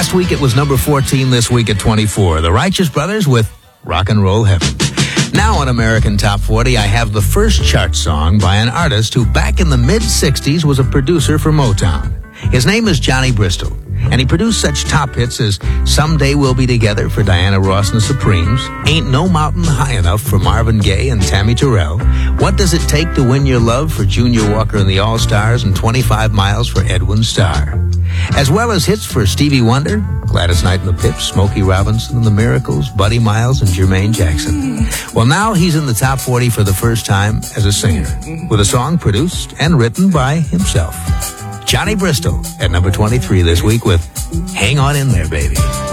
Last week it was number 14, this week at 24. The Righteous Brothers with Rock and Roll Heaven. Now on American Top 40, I have the first chart song by an artist who back in the mid-60s was a producer for Motown. His name is Johnny Bristol, and he produced such top hits as Someday We'll Be Together for Diana Ross and the Supremes, Ain't No Mountain High Enough for Marvin Gaye and Tammy Terrell, What Does It Take to Win Your Love for Junior Walker and the All-Stars, and 25 Miles for Edwin Starr. As well as hits for Stevie Wonder, Gladys Knight and the Pips, Smokey Robinson and the Miracles, Buddy Miles, and Jermaine Jackson. Well, now he's in the top 40 for the first time as a singer, with a song produced and written by himself. Johnny Bristol at number 23 this week with Hang On In There, Baby.